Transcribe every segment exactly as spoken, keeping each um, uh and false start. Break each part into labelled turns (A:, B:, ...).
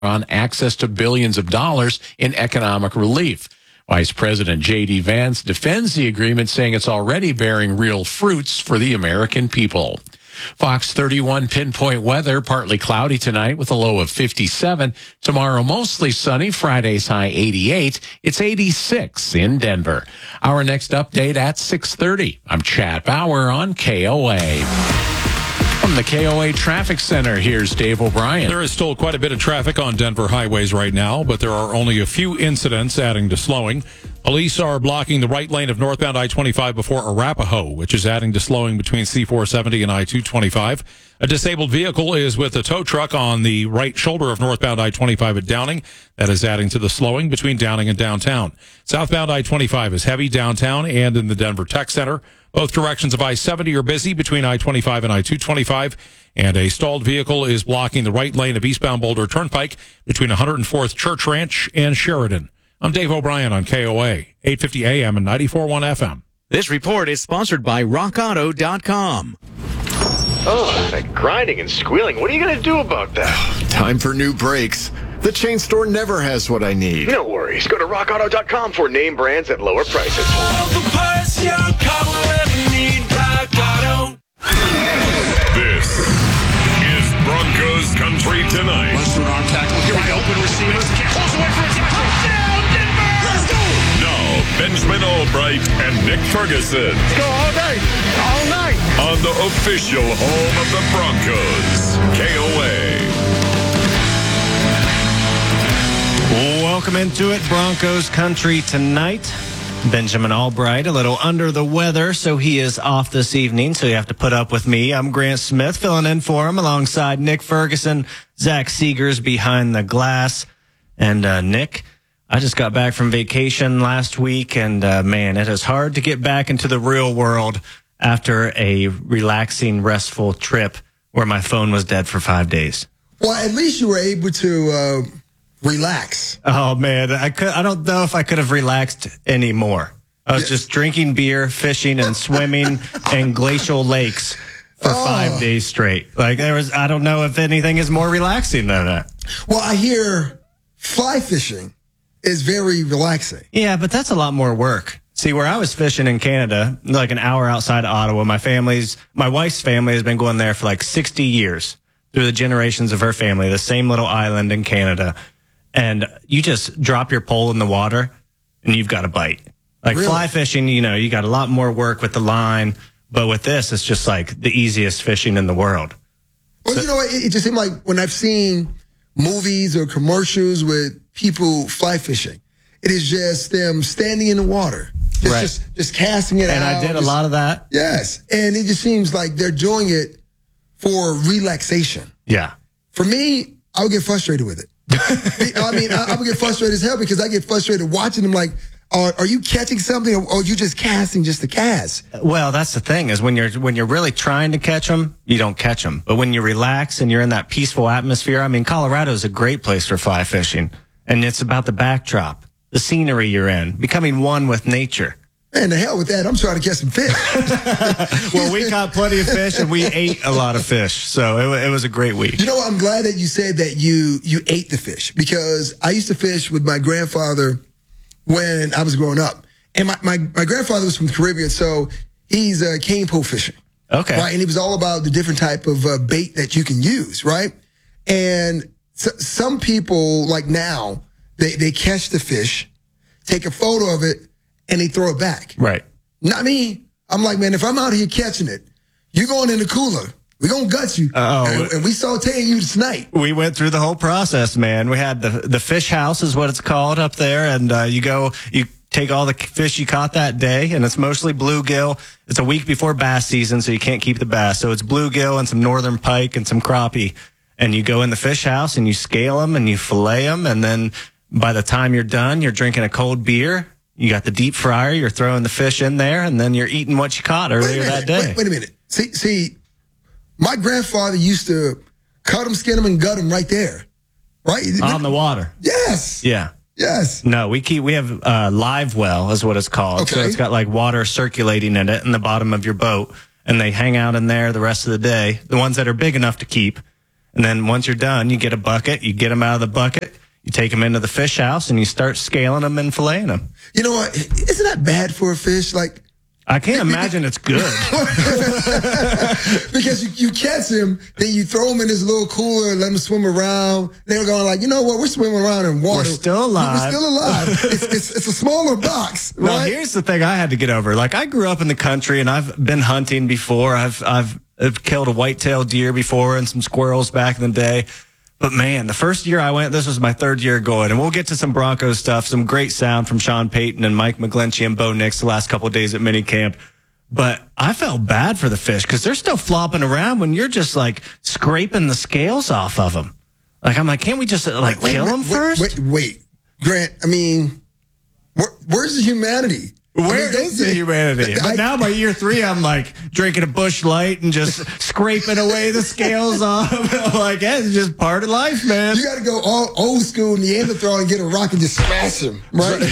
A: on access to billions of dollars in economic relief. Vice President J D. Vance defends the agreement, saying it's already bearing real fruits for the American people. Fox thirty-one pinpoint weather, partly cloudy tonight with a low of fifty-seven. Tomorrow, mostly sunny. Friday's high eighty-eight. It's eighty-six in Denver. Our next update at six thirty. I'm Chad Bauer on K O A. From the K O A Traffic Center, here's Dave O'Brien.
B: There is still quite a bit of traffic on Denver highways right now, but there are only a few incidents adding to slowing. Police are blocking the right lane of northbound I twenty-five before Arapahoe, which is adding to slowing between C four seventy and I two twenty-five. A disabled vehicle is with a tow truck on the right shoulder of northbound I twenty-five at Downing. That is adding to the slowing between Downing and downtown. Southbound I twenty-five is heavy downtown and in the Denver Tech Center. Both directions of I seventy are busy between I twenty-five and I two twenty-five. And a stalled vehicle is blocking the right lane of eastbound Boulder Turnpike between one hundred fourth Church Ranch and Sheridan. I'm Dave O'Brien on K O A, eight fifty A M and ninety-four point one F M.
C: This report is sponsored by rock auto dot com.
D: Oh, that grinding and squealing. What are you going to do about that?
E: Time for new brakes. The chain store never has what I need.
D: No worries. Go to rock auto dot com for name brands at lower prices.
F: All the parts your car will ever need, Rock Auto.
G: This is Broncos Country Tonight.
H: Lester arm tackle. Here we go. Open receivers. Close away for a touchdown, Denver! Let's go!
G: Now, Benjamin Albright and Nick Ferguson.
H: Let's go all day, all night.
G: On the official home of the Broncos, K O A.
I: Welcome into it, Broncos Country Tonight. Benjamin Albright, a little under the weather, so he is off this evening, so you have to put up with me. I'm Grant Smith, filling in for him alongside Nick Ferguson. Zach Seegers behind the glass. And uh, Nick, I just got back from vacation last week, and uh, man, it is hard to get back into the real world after a relaxing, restful trip where my phone was dead for five days.
J: Well, at least you were able to uh, relax.
I: Oh, man, I could. I don't know if I could have relaxed anymore. I was
J: Yeah.
I: just drinking beer, fishing, and swimming in glacial lakes for
J: Oh.
I: five days straight. Like, there was, I don't know if anything is more relaxing than that.
J: Well, I hear fly fishing is very relaxing.
I: Yeah, but that's a lot more work. See, where I was fishing in Canada, like an hour outside of Ottawa, my family's, my wife's family has been going there for like sixty years through the generations of her family, the same little island in Canada. And you just drop your pole in the water and you've got a bite. Like
J: Really?
I: fly fishing, you know, you got a lot more work with the line. But with this, it's just like the easiest fishing in the world.
J: Well, you know what? It, it just seemed like when I've seen movies or commercials with people fly fishing, it is just them standing in the water. Just,
I: Right.
J: just, just casting it
I: And
J: out.
I: I did a
J: just-
I: lot of that.
J: Yes. And it just seems like they're doing it for relaxation.
I: Yeah.
J: For me, I would get frustrated with it. I mean, I, I would get frustrated as hell because I get frustrated watching them like, are, are you catching something or, or are you just casting just to cast?
I: Well, that's the thing is when you're when you're really trying to catch them, you don't catch them. But when you relax and you're in that peaceful atmosphere, I mean, Colorado is a great place for fly fishing, and it's about the backdrop, the scenery you're in, becoming one with nature.
J: Man, the hell with that. I'm trying to catch some fish.
I: Well, we caught plenty of fish and we ate a lot of fish, so it, wa- it was a great week.
J: You know what? I'm glad that you said that you you ate the fish because I used to fish with my grandfather when I was growing up. And my, my, my grandfather was from the Caribbean, so he's uh, cane pole fishing.
I: Okay.
J: Right? And he was all about the different type of uh, bait that you can use, right? And so, some people, like now, they, they catch the fish, take a photo of it, and they throw it back.
I: Right.
J: Not me. I'm like, man, if I'm out here catching it, you're going in the cooler. We're going to gut you.
I: Uh-oh.
J: And, and we sauteing you tonight.
I: We went through the whole process, man. We had the the fish house is what it's called up there, and uh, you go, you take all the fish you caught that day, and it's mostly bluegill. It's a week before bass season, so you can't keep the bass. So it's bluegill and some northern pike and some crappie, and you go in the fish house and you scale them and you fillet them, and then by the time you're done, you're drinking a cold beer. You got the deep fryer. You're throwing the fish in there, and then you're eating what you caught
J: Wait a
I: earlier
J: minute,
I: that day.
J: Wait, wait a minute. See, see, my grandfather used to cut them, skin them, and gut them right there. Right?
I: On the water.
J: Yes.
I: Yeah.
J: Yes.
I: No, we keep, we have uh, live well is what it's called. So
J: Okay.
I: it's got like water circulating in it in the bottom of your boat, and they hang out in there the rest of the day. The ones that are big enough to keep, And then once you're done, you get a bucket, you get them out of the bucket, you take them into the fish house, and you start scaling them and filleting them.
J: You know what? Isn't that bad for a fish? Like,
I: I can't imagine it's good.
J: Because you, you catch him, then you throw him in this little cooler and let him swim around. They're going like, you know what? We're swimming around in water.
I: We're still alive.
J: We're still alive. it's, it's, it's a smaller box, right?
I: Now, here's the thing I had to get over. Like, I grew up in the country, and I've been hunting before. I've I've, I've killed a white-tailed deer before and some squirrels back in the day. But, man, the first year I went, this was my third year going, and we'll get to some Broncos stuff, some great sound from Sean Payton and Mike McGlinchey and Bo Nix the last couple of days at minicamp. But I felt bad for the fish because they're still flopping around when you're just, like, scraping the scales off of them. Like, I'm like, can't we just, like,
J: wait,
I: kill
J: wait,
I: them
J: wait,
I: first?
J: Wait, wait, Grant, I mean, where, where's the humanity?
I: Where
J: I mean,
I: is the humanity? But
J: I,
I: now by year three, I'm like drinking a Busch Light and just scraping away the scales off. I'm like, yeah, it's just part of life, man.
J: You got to go all old school Neanderthal and get a rock and just smash him, right?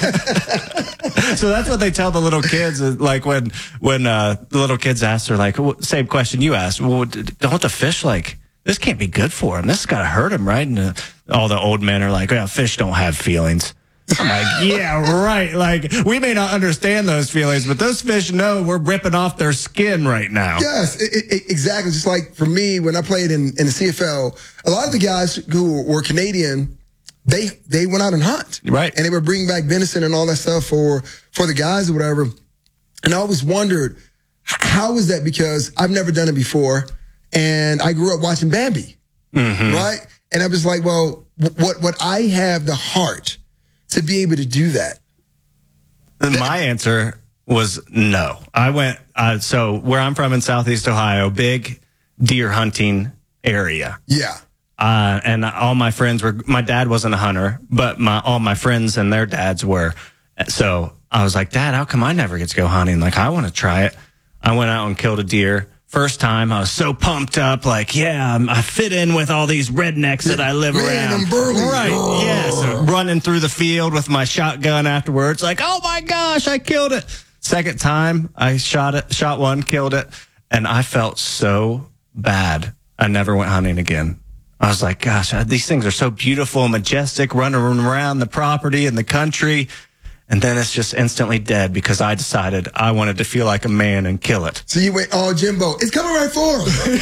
I: So that's what they tell the little kids. Like when when uh, the little kids ask her, like, well, same question you asked. Well, don't the fish like this can't be good for him? This has got to hurt him, right? And uh, all the old men are like, well, fish don't have feelings. I'm like, yeah, right. Like, we may not understand those feelings, but those fish know we're ripping off their skin right now.
J: Yes, it, it, exactly. Just like for me, when I played in, in the C F L, a lot of the guys who were Canadian, they they went out and hunt.
I: Right.
J: And they were bringing back venison and all that stuff for, for the guys or whatever. And I always wondered, how is that? Because I've never done it before. And I grew up watching Bambi. Mm-hmm. Right? And I was like, well, what what I have the heart to be able to do that?
I: And my answer was no. I went, uh, so where I'm from in Southeast Ohio, big deer hunting area.
J: Yeah.
I: Uh, and all my friends were, my dad wasn't a hunter, but my, all my friends and their dads were. So I was like, Dad, how come I never get to go hunting? Like, I want to try it. I went out and killed a deer. First time, I was so pumped up, like, yeah, I'm, I fit in with all these rednecks that I live around.
J: And burly.
I: Right,
J: oh.
I: yeah. So running through the field with my shotgun afterwards, like, oh my gosh, I killed it. Second time, I shot it, shot one, killed it, and I felt so bad. I never went hunting again. I was like, gosh, these things are so beautiful and majestic, running around the property and the country. And then it's just instantly dead because I decided I wanted to feel like a man and kill it.
J: So you went, oh, Jimbo, it's coming right for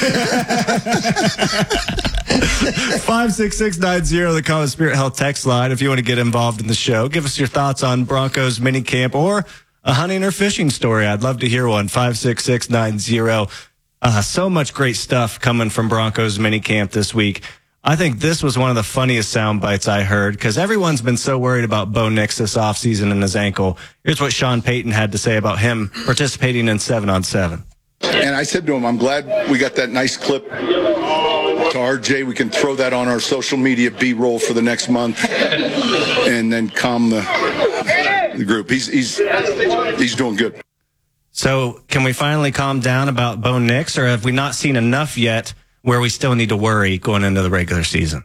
J: him.
I: five six six nine zero, the Common Spirit Health text line. If you want to get involved in the show, give us your thoughts on Broncos minicamp or a hunting or fishing story. I'd love to hear one. five six six nine zero. Uh, so much great stuff coming from Broncos minicamp this week. I think this was one of the funniest sound bites I heard because everyone's been so worried about Bo Nix this offseason and his ankle. Here's what Sean Payton had to say about him participating in seven on seven.
K: And I said to him, I'm glad we got that nice clip to R J. We can throw that on our social media B-roll for the next month and then calm the, the group. He's, he's, he's doing good.
I: So can we finally calm down about Bo Nix, or have we not seen enough yet where we still need to worry going into the regular season?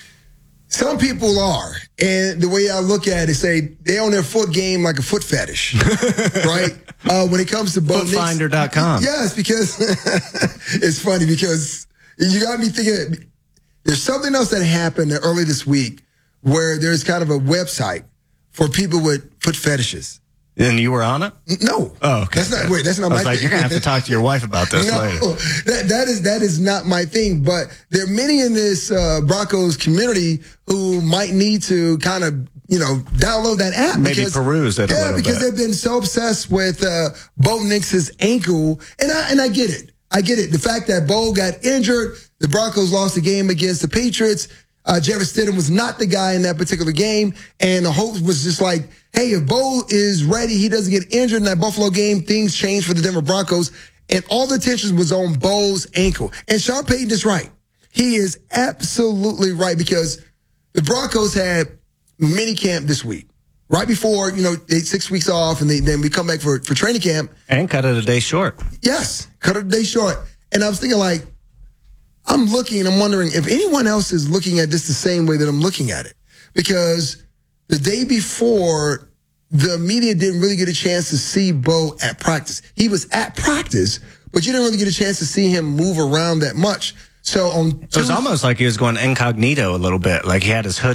J: Some people are. And the way I look at it, say they own their foot game like a foot fetish, right? Uh, when it comes to Bo Nix.
I: footfinder dot com.
J: Yes, because it's funny because you got me thinking there's something else that happened early this week where there's kind of a website for people with foot fetishes.
I: And you were on it?
J: No.
I: Oh, okay.
J: That's not, wait, that's not
I: I was
J: my
I: like,
J: thing.
I: you're going to have to talk to your wife about this
J: no,
I: later.
J: That, that is, that is not my thing, but there are many in this, uh, Broncos community who might need to kind of, you know, download that app.
I: Maybe
J: because,
I: peruse it a
J: yeah,
I: little
J: because
I: bit.
J: they've been so obsessed with, uh, Bo Nix's ankle. And I, and I get it. I get it. The fact that Bo got injured, the Broncos lost the game against the Patriots. Uh, Jarrett Stidham was not the guy in that particular game. And the hope was just like, hey, if Bo is ready, he doesn't get injured in that Buffalo game, things change for the Denver Broncos. And all the attention was on Bo's ankle. And Sean Payton is right. He is absolutely right because the Broncos had minicamp this week. Right before, you know, they six weeks off and they, then we come back for, for training camp.
I: And cut it a day short.
J: Yes, cut it a day short. And I was thinking like, I'm looking and I'm wondering if anyone else is looking at this the same way that I'm looking at it. Because the day before, the media didn't really get a chance to see Bo at practice. He was at practice, but you didn't really get a chance to see him move around that much. So on
I: So it was
J: Tues-
I: almost like he was going incognito a little bit, like he had his hood